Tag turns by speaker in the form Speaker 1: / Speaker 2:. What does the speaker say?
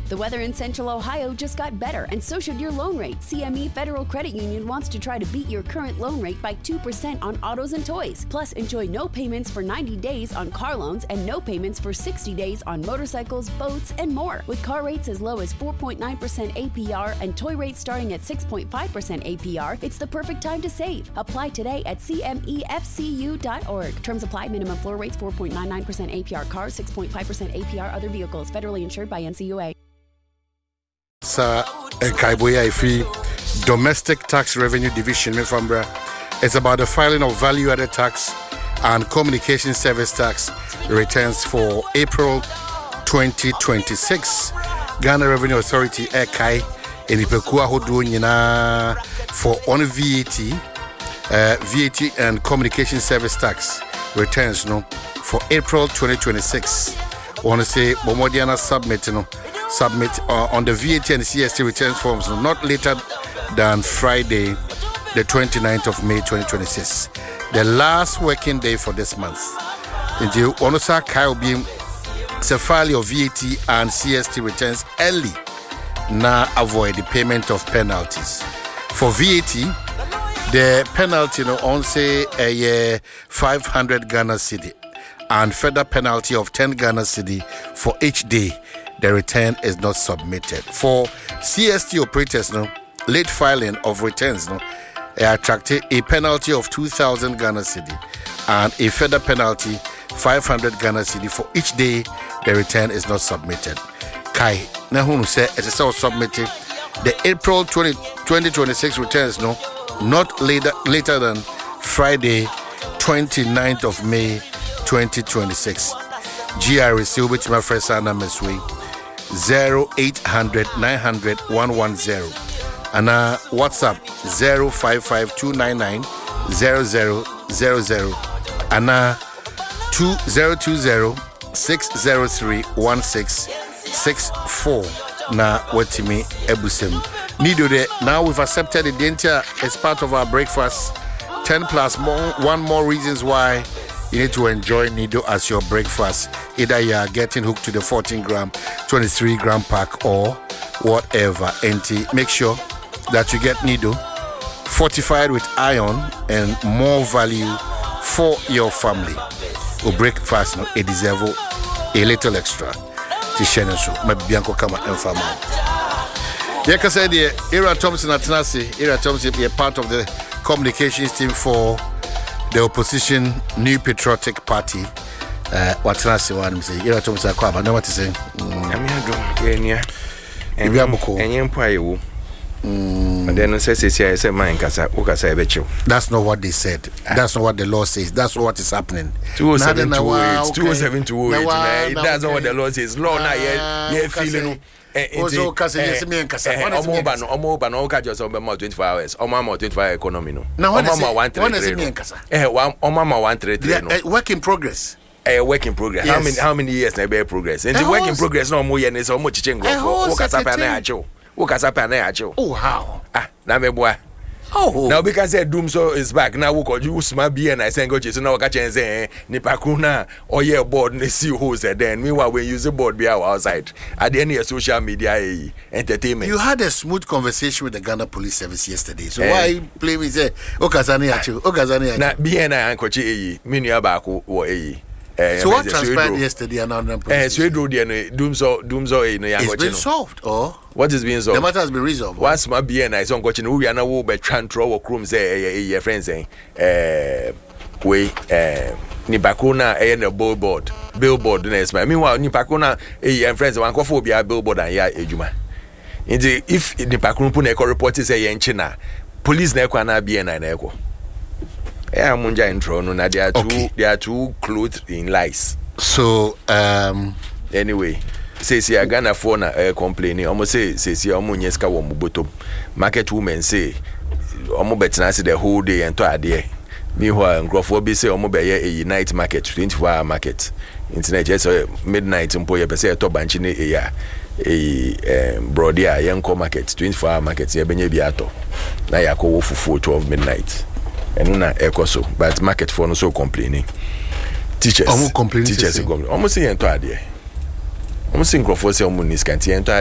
Speaker 1: The weather in Central Ohio just got better, and so should your loan rate. CME Federal Credit Union wants to try to beat your current loan rate by 2% on autos and toys. Plus, enjoy no payments for 90 days on car loans and no payments for 60 days on motorcycles, boats, and more. With car rates as low as 4.9% APR and toy rates starting at 6.5% APR, it's the perfect time to save. Apply today at cmefcu.org. Terms apply. Minimum floor rates 4.99% APR cars, 6.5% APR other vehicles. Federally insured by NCUA.
Speaker 2: Sir Kaiboya Ifi Domestic Tax Revenue Division Mefambra. It's about the filing of value-added tax and communication service tax returns for April 2026. Ghana Revenue Authority Ekai Enipekua Hodu Nyina for on VAT and communication service tax returns for April 2026. Want to say Bomodiana submit on the VAT and CST returns forms not later than Friday, the 29th of May 2026. The last working day for this month. Until Onosa Kyle being file of VAT and CST returns early, now avoid the payment of penalties. For VAT, the penalty on say a year 500 Ghana cedi and further penalty of 10 Ghana cedi for each day the return is not submitted. For CST operators, late filing of returns attracted a penalty of 2,000 Ghana cedi and a further penalty 500 Ghana cedi for each day the return is not submitted. Kai, now who say it is all submitted the April 2026 returns not later than Friday 29th of May 2026. GRC will be to my first number 0800 900 110 and WhatsApp 055299 0000 and 2020 603 1664 na watimi ebusem nido de. Now we've accepted the danger as part of our breakfast. 10 plus one more reasons why you need to enjoy Nido as your breakfast. Either you are getting hooked to the 14 gram, 23 gram pack or whatever. And make sure that you get Nido fortified with iron and more value for your family. Or breakfast, it deserves a little extra. Tishenesu, my Bianco Kama and Fama. Like I said, Ira Thompson at Nasi, Ira Thompson be a part of the communications team for the opposition New Patriotic Party. What's Nasi one say? Ira Thompson, I know what to say.
Speaker 3: And then says I said mine kasa ebecho.
Speaker 2: That's not what they said. That's not what the law says. That's what is happening.
Speaker 3: 20728. That's not what the law says. Law na ye feeling
Speaker 2: also kasa yes me kasa.
Speaker 3: Omo ba no ka just on 24 hours. Omo 25 economy no.
Speaker 2: Now what is me kasa?
Speaker 3: Omo 133
Speaker 2: work in progress.
Speaker 3: A work in progress. Yes. How many years na be progress? And the work in progress no mo ye ne so mo chichengo. O kasa pa na acho. Oh,
Speaker 2: how?
Speaker 3: Now me boy.
Speaker 2: Oh,
Speaker 3: now because Doomso is back now. We could use my beer and I say go to now catch and say Nipakuna or yeah board and see who's there. Then meanwhile we use the board be outside at the end of social media entertainment.
Speaker 2: You had a smooth conversation with the Ghana Police Service yesterday. So why play me say Okazani achu? Na
Speaker 3: beer and I ankochi mini abako or
Speaker 2: so what transpired yesterday and now
Speaker 3: Doomso
Speaker 2: it's been solved or
Speaker 3: what is being solved?
Speaker 2: The matter has been resolved.
Speaker 3: What's my BN I saw watching we are now by Chantro or Crum say your friends saying Nipakuna a billboard next man. Meanwhile Nipakuna a friends one cophobia billboard and ya ejuma. Indeed if Nipakun Puneko report is a China police nekwana BN and echo. Yeah, Munja intro no they are two clothed in lies.
Speaker 2: So
Speaker 3: anyway, says here Ghana for na complaining. Almost says here Omunyeska wo muboto. Market women say omo betina say the whole day and to ade. Meanwhile, Nkrofo be say omo be a night market, 24-hour market. Internet just midnight mpo ye be say to banchi ne broadia yenko market, 24-hour market ye benye bi ato. Na yakọ fufu 12 midnight. And na ekoso but market for no so complaining. Teachers
Speaker 2: complaining.
Speaker 3: Teachers almost say ento ade. Almost Nkrofo say omo niskanti ento